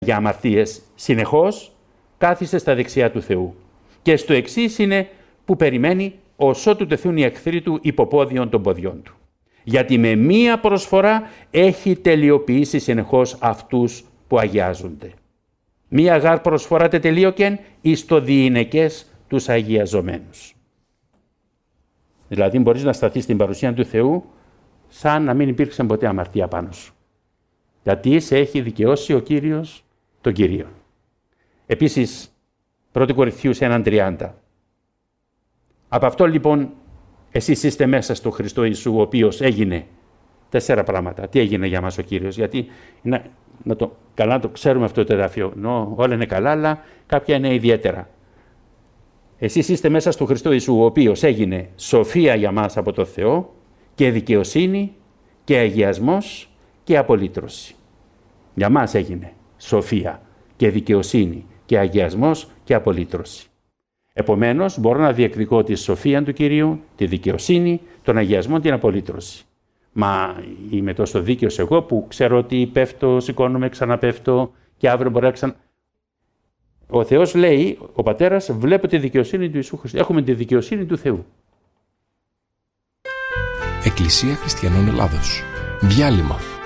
για αμαρτίες συνεχώς, κάθισε στα δεξιά του Θεού. Και στο εξής είναι που περιμένει ως ότου τεθούν οι εχθροί του υποπόδιον των ποδιών του. Γιατί με μία προσφορά έχει τελειοποιήσει συνεχώς αυτούς που αγιάζονται. Μία γάρ προσφορά τετελείωκεν εις το διηνεκές τους αγιαζομένους. Δηλαδή μπορείς να σταθείς στην παρουσία του Θεού σαν να μην υπήρξε ποτέ αμαρτία πάνω σου. Γιατί σε έχει δικαιώσει ο Κύριος τον Κύριο. Επίσης, 1 Κορινθίους 1:30. Από αυτό λοιπόν εσείς είστε μέσα στο Χριστό Ιησού, ο οποίος έγινε 4 πράγματα. Τι έγινε για μας ο Κύριος? Γιατί καλά να το ξέρουμε αυτό το εδάφιο. Όλα είναι καλά, αλλά κάποια είναι ιδιαίτερα. Εσείς είστε μέσα στο Χριστό Ιησού, ο οποίος έγινε σοφία για μας από το Θεό και δικαιοσύνη και αγιασμός και απολύτρωση. Για μας έγινε σοφία και δικαιοσύνη και αγιασμός και απολύτρωση. Επομένως, μπορώ να διεκδικώ τη σοφία του Κυρίου, τη δικαιοσύνη, τον αγιασμό, την απολύτρωση. Μα είμαι τόσο δίκαιος εγώ που ξέρω ότι πέφτω, σηκώνομαι, ξαναπέφτω και αύριο μπορεί να ξανα... Ο Θεός λέει, ο Πατέρας, βλέπω τη δικαιοσύνη του Ιησού Χριστού. Έχουμε τη δικαιοσύνη του Θεού. Εκκλησία Χριστιανών Ελλάδος. Διάλειμμα.